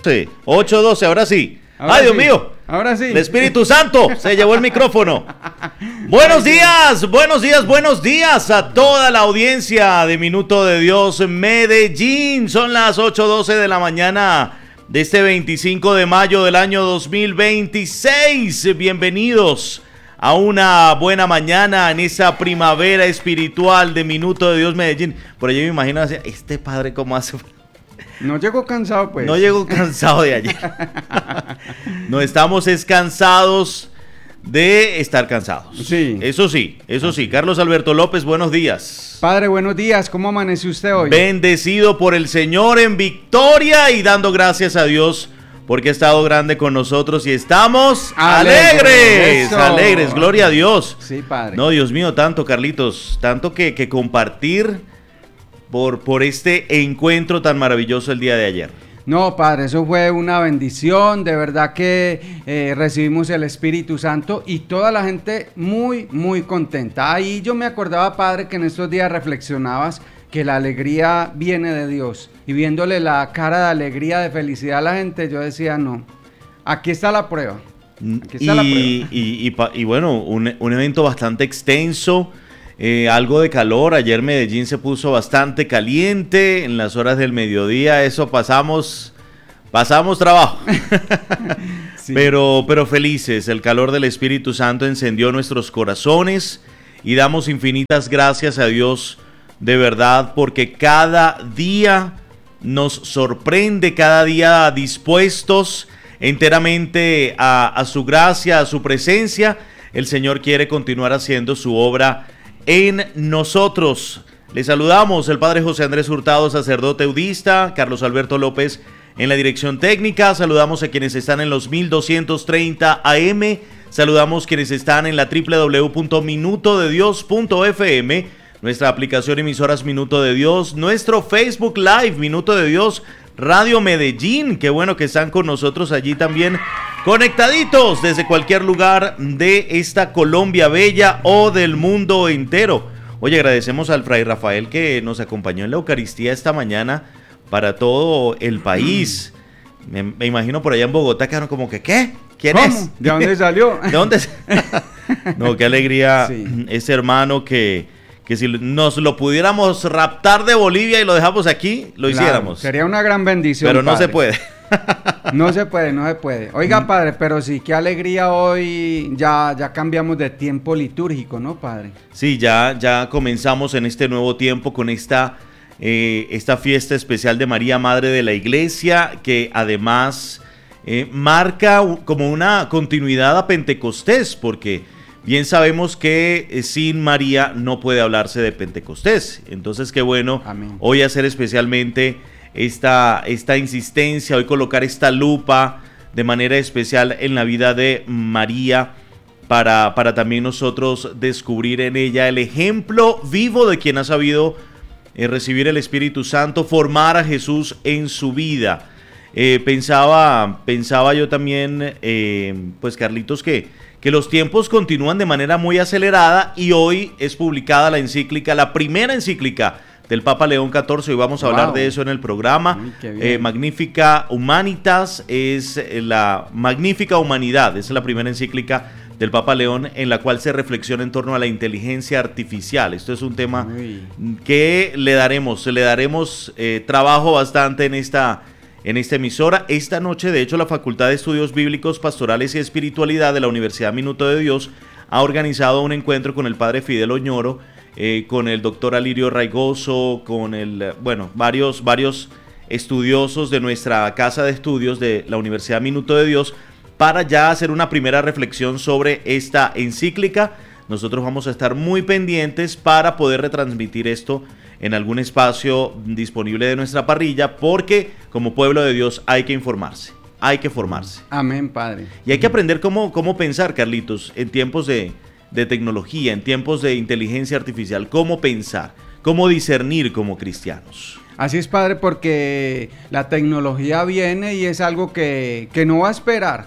Sí, 8:12, ahora sí. Ahora ¡Ay, Dios sí. mío! Ahora sí. El Espíritu Santo se llevó el micrófono. Buenos días, buenos días, buenos días a toda la audiencia de Minuto de Dios Medellín. Son las 8:12 de la mañana de este 25 de mayo del año 2026. Bienvenidos a una buena mañana en esa primavera espiritual de Minuto de Dios Medellín. Por allí me imagino así, este padre cómo hace... No llegó cansado, pues. No llegó cansado de ayer. No estamos cansados de estar cansados. Sí. Eso sí. Carlos Alberto López, buenos días. Padre, buenos días. ¿Cómo amaneció usted hoy? Bendecido por el Señor en victoria y dando gracias a Dios porque ha estado grande con nosotros y estamos alegres. Eso. Alegres, gloria a Dios. Sí, Padre. No, Dios mío, tanto, Carlitos, tanto que compartir por este encuentro tan maravilloso el día de ayer. No, Padre, eso fue una bendición. De verdad que recibimos el Espíritu Santo y toda la gente muy, muy contenta. Ahí yo me acordaba, Padre, que en estos días reflexionabas que la alegría viene de Dios. Y viéndole la cara de alegría, de felicidad a la gente, yo decía, no, aquí está la prueba. Aquí está la prueba. Y bueno, un evento bastante extenso. Algo de calor, ayer Medellín se puso bastante caliente en las horas del mediodía, eso pasamos trabajo, sí. pero felices, el calor del Espíritu Santo encendió nuestros corazones y damos infinitas gracias a Dios de verdad porque cada día nos sorprende, cada día dispuestos enteramente a su gracia, a su presencia, el Señor quiere continuar haciendo su obra en nosotros. Les saludamos el Padre José Andrés Hurtado, sacerdote eudista, Carlos Alberto López en la dirección técnica. Saludamos a quienes están en los 1230 AM. Saludamos quienes están en la www.minutodedios.fm, nuestra aplicación emisoras Minuto de Dios, nuestro Facebook Live Minuto de Dios Radio Medellín. Qué bueno que están con nosotros allí también, conectaditos desde cualquier lugar de esta Colombia bella o del mundo entero. Oye, agradecemos al Fray Rafael que nos acompañó en la Eucaristía esta mañana para todo el país. Me imagino por allá en Bogotá quedaron como que, ¿qué? ¿Quién ¿Cómo? es? ¿De dónde salió? ¿De dónde? No, qué alegría, sí. Ese hermano que si nos lo pudiéramos raptar de Bolivia y lo dejamos aquí, lo hiciéramos. Sería una gran bendición, pero no Padre. se puede. No se puede. Oiga, Padre, pero sí, qué alegría hoy, ya cambiamos de tiempo litúrgico, ¿no, Padre? Sí, ya comenzamos en este nuevo tiempo con esta fiesta especial de María, Madre de la Iglesia, que además marca como una continuidad a Pentecostés, porque bien sabemos que sin María no puede hablarse de Pentecostés. Entonces, qué bueno. Amén. Hoy hacer especialmente esta insistencia, hoy colocar esta lupa de manera especial en la vida de María para también nosotros descubrir en ella el ejemplo vivo de quien ha sabido recibir el Espíritu Santo, formar a Jesús en su vida. Pensaba yo también, pues Carlitos, que los tiempos continúan de manera muy acelerada y hoy es publicada la encíclica, la primera encíclica del Papa León XIV, y vamos a hablar de eso en el programa. Magnifica Humanitas, es la Magnífica Humanidad, es la primera encíclica del Papa León en la cual se reflexiona en torno a la inteligencia artificial. Esto es un tema que le daremos trabajo bastante en esta emisora. Esta noche, de hecho, la Facultad de Estudios Bíblicos, Pastorales y Espiritualidad de la Universidad Minuto de Dios ha organizado un encuentro con el Padre Fidel Oñoro, con el doctor Alirio Raigoso, con varios estudiosos de nuestra casa de estudios de la Universidad Minuto de Dios, para ya hacer una primera reflexión sobre esta encíclica. Nosotros vamos a estar muy pendientes para poder retransmitir esto en algún espacio disponible de nuestra parrilla, porque como pueblo de Dios hay que informarse, hay que formarse. Amén, Padre. Y hay que aprender cómo pensar, Carlitos, en tiempos de tecnología, en tiempos de inteligencia artificial, cómo pensar, cómo discernir como cristianos. Así es, Padre, porque la tecnología viene y es algo que no va a esperar.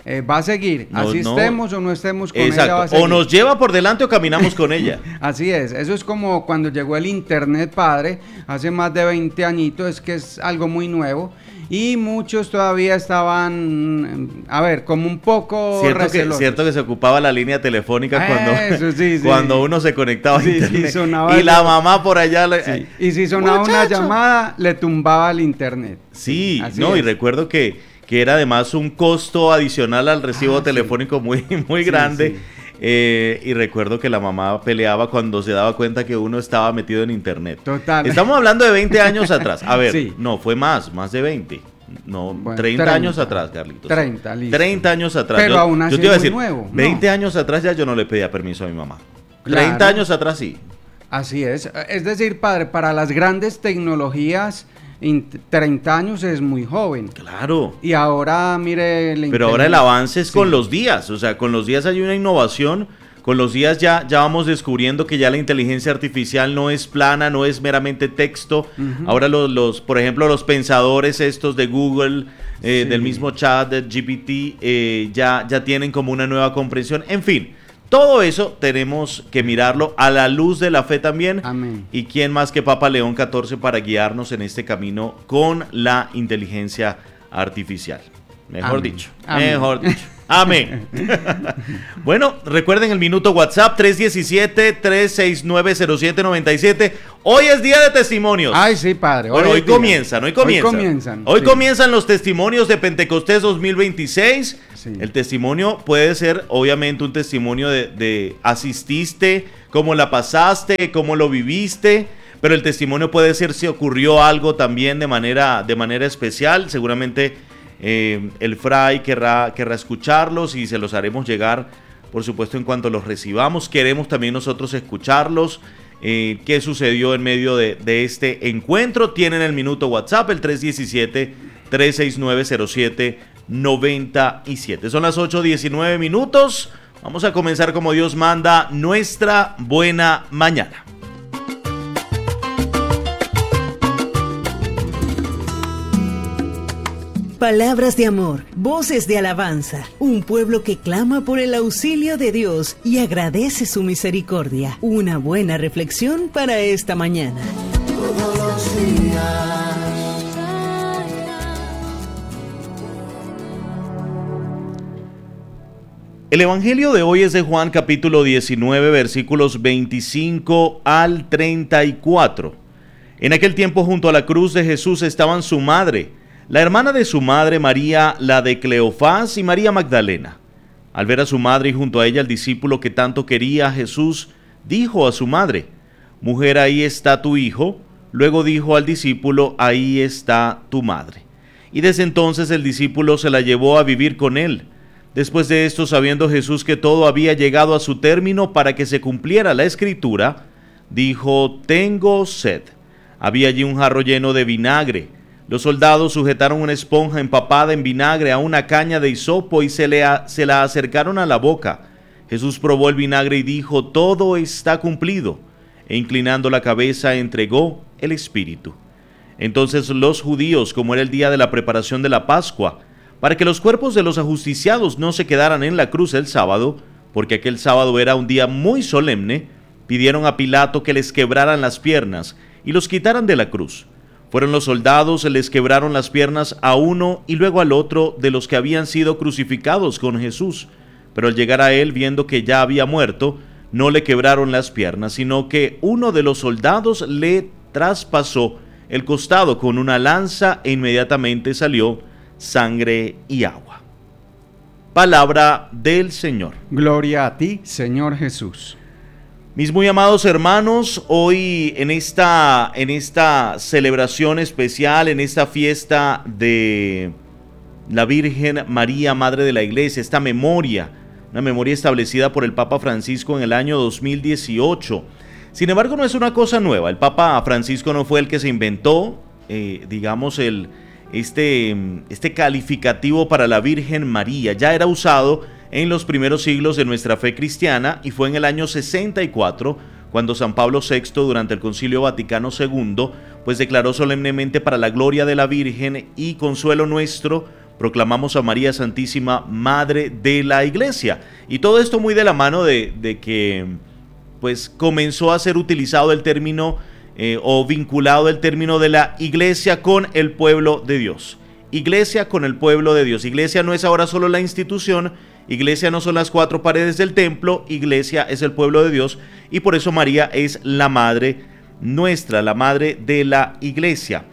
va a seguir, así estemos o no estemos con ella, va a seguir. O nos lleva por delante o caminamos con ella. Así es, eso es como cuando llegó el internet, padre, hace más de 20 añitos, es que es algo muy nuevo. Y muchos todavía estaban, como un poco recelosos. Cierto que se ocupaba la línea telefónica cuando uno se conectaba a internet. Sonaba y la mamá por allá... Y si sonaba una llamada, le tumbaba el internet. Sí, y recuerdo que era además un costo adicional al recibo telefónico muy grande. Y recuerdo que la mamá peleaba cuando se daba cuenta que uno estaba metido en internet. Total. Estamos hablando de 20 años atrás. A ver, no, fue más de 20. No, bueno, 30 años atrás, Carlitos. 30, listo. 30 años atrás. Pero aún así yo te iba a decir, nuevo. 20 años atrás ya yo no le pedía permiso a mi mamá. Claro. 30 años atrás sí. Así es. Es decir, padre, para las grandes tecnologías... 30 años es muy joven. Claro. Y ahora, mire... Pero ahora el avance es con los días. O sea, con los días hay una innovación. Con los días ya vamos descubriendo que ya la inteligencia artificial no es plana, no es meramente texto. Ahora por ejemplo, los pensadores estos de Google, del mismo chat de GPT, ya tienen como una nueva comprensión. En fin. Todo eso tenemos que mirarlo a la luz de la fe también. Amén. Y quién más que Papa León XIV para guiarnos en este camino con la inteligencia artificial. Mejor dicho. Amén. Bueno, recuerden el minuto WhatsApp 317-369-0797. Hoy es día de testimonios. Ay, sí, padre. Hoy comienzan. Hoy comienzan los testimonios de Pentecostés 2026. Sí. El testimonio puede ser, obviamente, un testimonio de asististe, cómo la pasaste, cómo lo viviste. Pero el testimonio puede ser si ocurrió algo también de manera especial. Seguramente el fray querrá escucharlos y se los haremos llegar, por supuesto, en cuanto los recibamos. Queremos también nosotros escucharlos. ¿Qué sucedió en medio de este encuentro? Tienen el minuto WhatsApp, el 317-369-0797. Son las 8:19 minutos. Vamos a comenzar como Dios manda nuestra buena mañana. Palabras de amor, voces de alabanza, un pueblo que clama por el auxilio de Dios y agradece su misericordia. Una buena reflexión para esta mañana. Todos los días. El evangelio de hoy es de Juan capítulo 19, versículos 25 al 34. En aquel tiempo junto a la cruz de Jesús estaban su madre, la hermana de su madre María, la de Cleofás, y María Magdalena. Al ver a su madre y junto a ella el discípulo que tanto quería, Jesús dijo a su madre: «Mujer, ahí está tu hijo». Luego dijo al discípulo: «Ahí está tu madre». Y desde entonces el discípulo se la llevó a vivir con él. Después de esto, sabiendo Jesús que todo había llegado a su término para que se cumpliera la escritura, dijo: «Tengo sed». Había allí un jarro lleno de vinagre. Los soldados sujetaron una esponja empapada en vinagre a una caña de hisopo y se la acercaron a la boca. Jesús probó el vinagre y dijo: «Todo está cumplido». E inclinando la cabeza entregó el espíritu. Entonces los judíos, como era el día de la preparación de la Pascua, para que los cuerpos de los ajusticiados no se quedaran en la cruz el sábado, porque aquel sábado era un día muy solemne, pidieron a Pilato que les quebraran las piernas y los quitaran de la cruz. Fueron los soldados, les quebraron las piernas a uno y luego al otro de los que habían sido crucificados con Jesús. Pero al llegar a él, viendo que ya había muerto, no le quebraron las piernas, sino que uno de los soldados le traspasó el costado con una lanza e inmediatamente salió sangre y agua. Palabra del Señor. Gloria a ti, Señor Jesús. Mis muy amados hermanos, hoy en esta celebración especial, en esta fiesta de la Virgen María, Madre de la Iglesia, esta memoria, una memoria establecida por el Papa Francisco en el año 2018. Sin embargo, no es una cosa nueva. El Papa Francisco no fue el que se inventó, este calificativo para la Virgen María. Ya era usado en los primeros siglos de nuestra fe cristiana y fue en el año 64 cuando San Pablo VI, durante el Concilio Vaticano II, pues declaró solemnemente: para la gloria de la Virgen y consuelo nuestro, proclamamos a María Santísima, Madre de la Iglesia. Y todo esto muy de la mano de que pues comenzó a ser utilizado el término o vinculado el término de la Iglesia con el pueblo de Dios. Iglesia con el pueblo de Dios. Iglesia no es ahora solo la institución, Iglesia no son las cuatro paredes del templo, Iglesia es el pueblo de Dios, y por eso María es la Madre nuestra, la Madre de la Iglesia.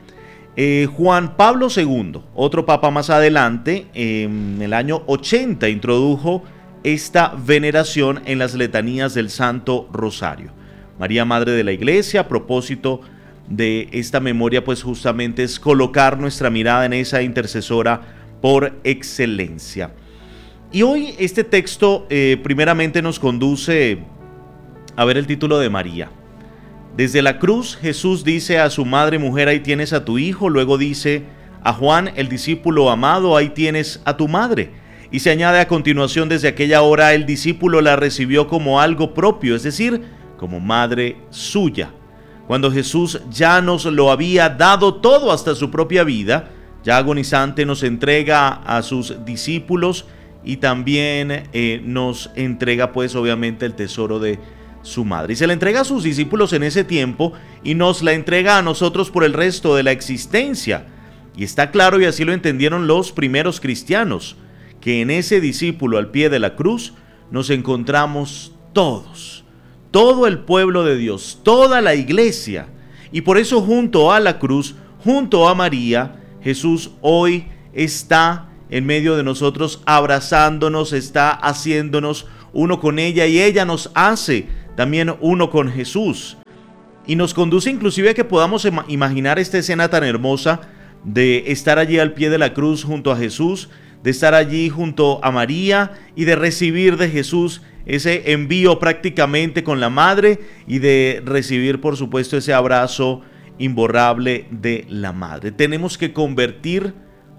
Juan Pablo II, otro papa más adelante, en el año 80 introdujo esta veneración en las letanías del Santo Rosario. María, Madre de la Iglesia. A propósito de esta memoria, pues justamente es colocar nuestra mirada en esa intercesora por excelencia. Y hoy este texto primeramente nos conduce a ver el título de María. Desde la cruz, Jesús dice a su madre: mujer, ahí tienes a tu hijo. Luego dice a Juan, el discípulo amado: ahí tienes a tu madre. Y se añade a continuación: desde aquella hora el discípulo la recibió como algo propio, es decir, como madre suya. Cuando Jesús ya nos lo había dado todo hasta su propia vida, ya agonizante, nos entrega a sus discípulos y también nos entrega pues obviamente el tesoro de su madre. Y se la entrega a sus discípulos en ese tiempo y nos la entrega a nosotros por el resto de la existencia. Y está claro, y así lo entendieron los primeros cristianos, que en ese discípulo al pie de la cruz nos encontramos todos, todo el pueblo de Dios, toda la iglesia. Y por eso junto a la cruz, junto a María, Jesús hoy está en medio de nosotros, abrazándonos, está haciéndonos uno con ella, y ella nos hace también uno con Jesús. Y nos conduce inclusive a que podamos imaginar esta escena tan hermosa de estar allí al pie de la cruz junto a Jesús, de estar allí junto a María y de recibir de Jesús ese envío prácticamente con la madre, y de recibir por supuesto ese abrazo imborrable de la madre. Tenemos que convertir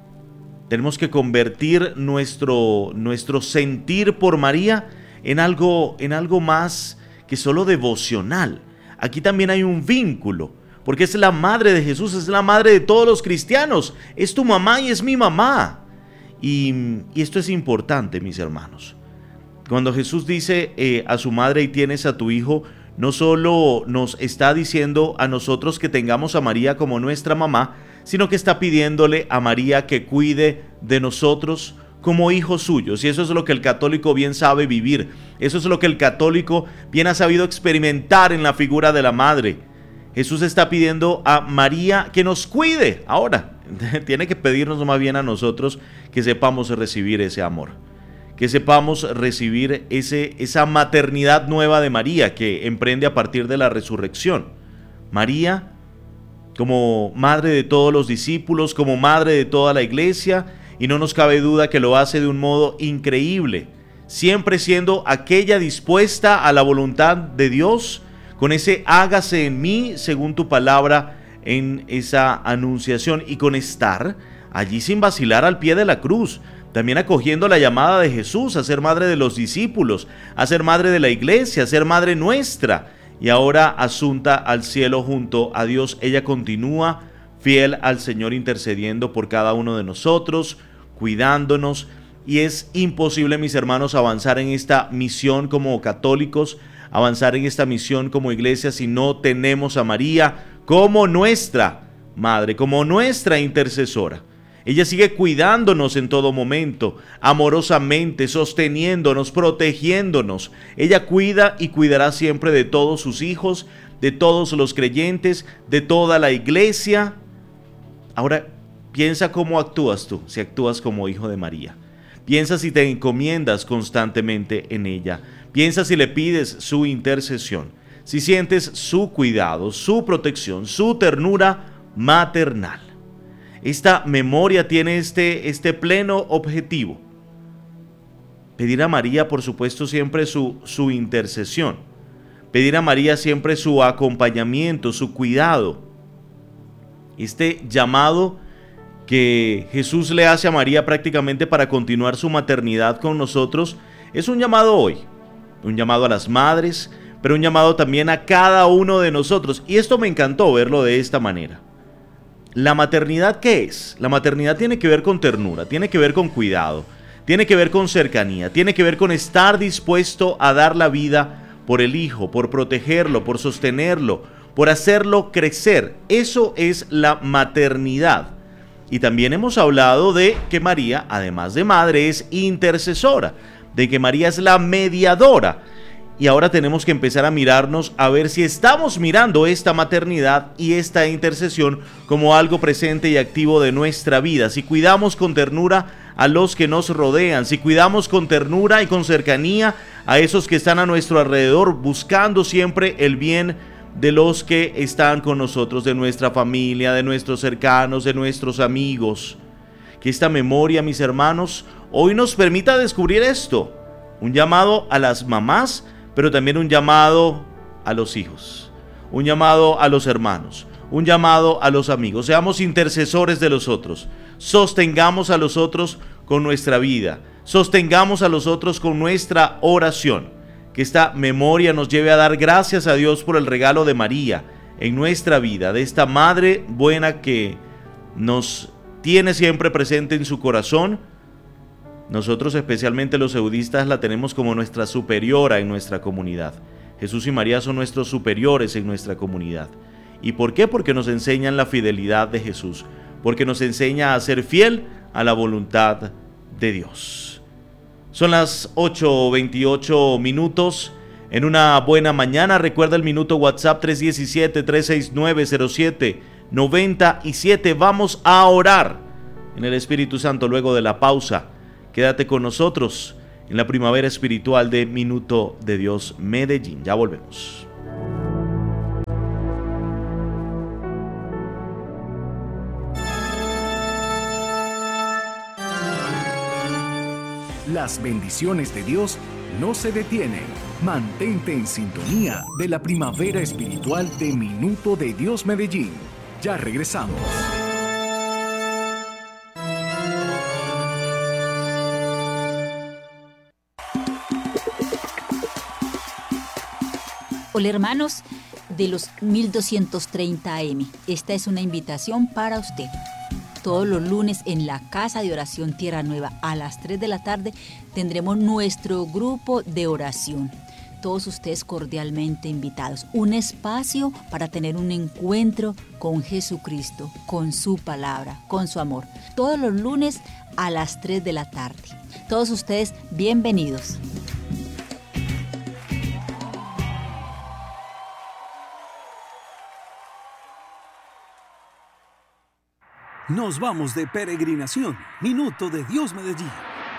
nuestro sentir por María en algo más que solo devocional. Aquí también hay un vínculo, porque es la madre de Jesús, es la madre de todos los cristianos, es tu mamá y es mi mamá. Y esto es importante, mis hermanos. Cuando Jesús dice a su madre: y tienes a tu hijo, no solo nos está diciendo a nosotros que tengamos a María como nuestra mamá, sino que está pidiéndole a María que cuide de nosotros como hijos suyos. Y eso es lo que el católico bien sabe vivir. Eso es lo que el católico bien ha sabido experimentar en la figura de la madre. Jesús está pidiendo a María que nos cuide. Ahora, tiene que pedirnos más bien a nosotros que sepamos recibir ese amor, que sepamos recibir esa maternidad nueva de María que emprende a partir de la resurrección. María, como madre de todos los discípulos, como madre de toda la iglesia, y no nos cabe duda que lo hace de un modo increíble, siempre siendo aquella dispuesta a la voluntad de Dios, con ese hágase en mí según tu palabra, en esa anunciación, y con estar allí sin vacilar al pie de la cruz, también acogiendo la llamada de Jesús a ser madre de los discípulos, a ser madre de la iglesia, a ser madre nuestra. Y ahora asunta al cielo junto a Dios, ella continúa fiel al Señor, intercediendo por cada uno de nosotros, cuidándonos. Y es imposible, mis hermanos, avanzar en esta misión como católicos, avanzar en esta misión como iglesia, si no tenemos a María como nuestra madre, como nuestra intercesora. Ella sigue cuidándonos en todo momento, amorosamente, sosteniéndonos, protegiéndonos. Ella cuida y cuidará siempre de todos sus hijos, de todos los creyentes, de toda la iglesia. Ahora, piensa cómo actúas tú, si actúas como hijo de María. Piensa si te encomiendas constantemente en ella. Piensa si le pides su intercesión, si sientes su cuidado, su protección, su ternura maternal. Esta memoria tiene este pleno objetivo: pedir a María, por supuesto, siempre su intercesión, pedir a María siempre su acompañamiento, su cuidado. Este llamado que Jesús le hace a María prácticamente para continuar su maternidad con nosotros es un llamado hoy, un llamado a las madres, pero un llamado también a cada uno de nosotros. Y esto me encantó verlo de esta manera. ¿La maternidad qué es? La maternidad tiene que ver con ternura, tiene que ver con cuidado, tiene que ver con cercanía, tiene que ver con estar dispuesto a dar la vida por el hijo, por protegerlo, por sostenerlo, por hacerlo crecer. Eso es la maternidad. Y también hemos hablado de que María, además de madre, es intercesora, de que María es la mediadora. Y ahora tenemos que empezar a mirarnos a ver si estamos mirando esta maternidad y esta intercesión como algo presente y activo de nuestra vida. Si cuidamos con ternura a los que nos rodean, si cuidamos con ternura y con cercanía a esos que están a nuestro alrededor, buscando siempre el bien de los que están con nosotros, de nuestra familia, de nuestros cercanos, de nuestros amigos. Que esta memoria, mis hermanos, hoy nos permita descubrir esto. Un llamado a las mamás, pero también un llamado a los hijos, un llamado a los hermanos, un llamado a los amigos. Seamos intercesores de los otros, sostengamos a los otros con nuestra vida, sostengamos a los otros con nuestra oración. Que esta memoria nos lleve a dar gracias a Dios por el regalo de María en nuestra vida, de esta madre buena que nos tiene siempre presente en su corazón. Nosotros, especialmente los eudistas, la tenemos como nuestra superiora en nuestra comunidad. Jesús y María son nuestros superiores en nuestra comunidad. ¿Y por qué? Porque nos enseñan la fidelidad de Jesús, porque nos enseña a ser fiel a la voluntad de Dios. Son las 8:28 minutos en una buena mañana. Recuerda el minuto WhatsApp 317-369-0797. Vamos a orar en el Espíritu Santo luego de la pausa. Quédate con nosotros en la primavera espiritual de Minuto de Dios Medellín. Ya volvemos. Las bendiciones de Dios no se detienen. Mantente en sintonía de la primavera espiritual de Minuto de Dios Medellín. Ya regresamos. Hola hermanos de los 1230 AM. Esta es una invitación para usted. Todos los lunes en la Casa de Oración Tierra Nueva a las 3 de la tarde tendremos nuestro grupo de oración. Todos ustedes cordialmente invitados. Un espacio para tener un encuentro con Jesucristo, con su palabra, con su amor. Todos los lunes a las 3 de la tarde. Todos ustedes bienvenidos. Nos vamos de peregrinación. Minuto de Dios Medellín.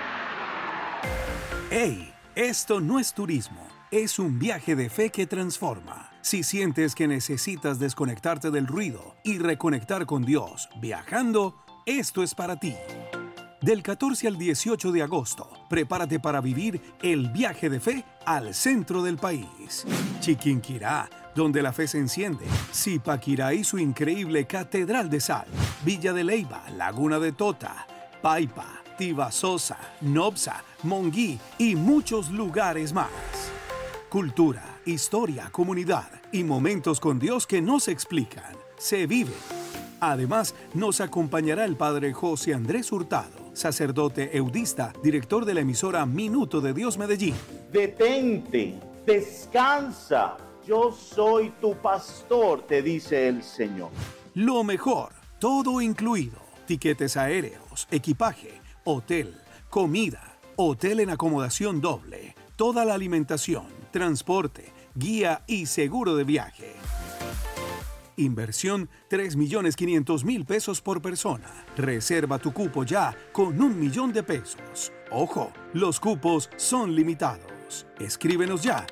¡Hey! Esto no es turismo. Es un viaje de fe que transforma. Si sientes que necesitas desconectarte del ruido y reconectar con Dios viajando, esto es para ti. Del 14 al 18 de agosto, prepárate para vivir el viaje de fe al centro del país. Chiquinquirá, donde la fe se enciende. Zipaquirá y su increíble Catedral de Sal. Villa de Leyva, Laguna de Tota, Paipa, Tibasosa, Nopsa, Monguí y muchos lugares más. Cultura, historia, comunidad y momentos con Dios que no se explican, se viven. Además, nos acompañará el padre José Andrés Hurtado, sacerdote eudista, director de la emisora Minuto de Dios Medellín. Detente, descansa, yo soy tu pastor, te dice el Señor. Lo mejor, todo incluido. Tiquetes aéreos, equipaje, hotel, comida, hotel en acomodación doble, toda la alimentación, transporte, guía y seguro de viaje. Inversión 3.500.000 pesos por persona. Reserva tu cupo ya con 1 millón de pesos. Ojo, los cupos son limitados. Escríbenos ya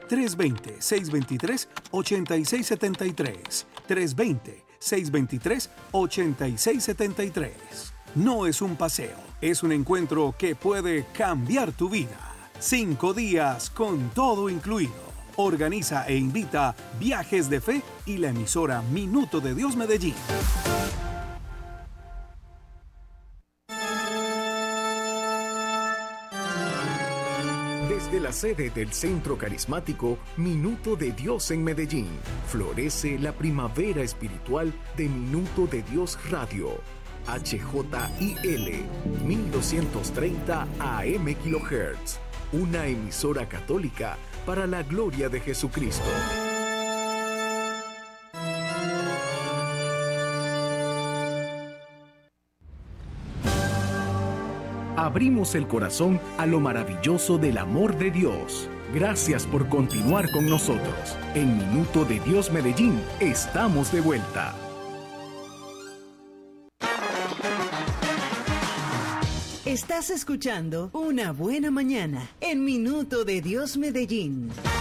320-623-8673. 320-623-8673. No es un paseo, es un encuentro que puede cambiar tu vida. 5 días con todo incluido. Organiza e invita Viajes de Fe y la emisora Minuto de Dios Medellín. Desde Desde la sede del Centro Carismático Minuto de Dios en Medellín, florece la primavera espiritual de Minuto de Dios Radio. HJIL 1230 AM kHz. Una emisora católica para la gloria de Jesucristo. Abrimos el corazón a lo maravilloso del amor de Dios. Gracias por continuar con nosotros. En Minuto de Dios Medellín, estamos de vuelta. Estás escuchando Una Buena Mañana en Minuto de Dios Medellín.